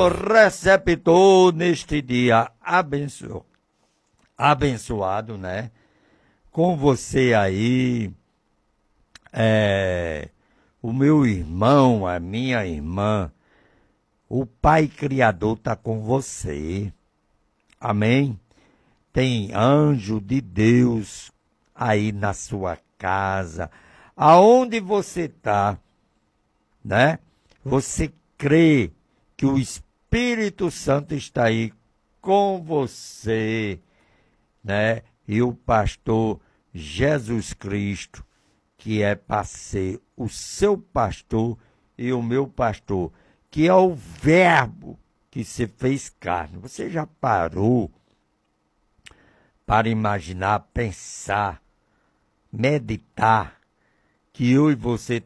receptor neste dia abençoado, né? Com você aí, o meu irmão, a minha irmã, o Pai Criador está com você. Amém? Tem anjo de Deus aí na sua casa, aonde você está, né? Você crê que o Espírito Santo está aí com você, né? E o pastor Jesus Cristo, que é para ser o seu pastor e o meu pastor, que é o Verbo que se fez carne. Você já parou para imaginar, pensar, meditar que eu e você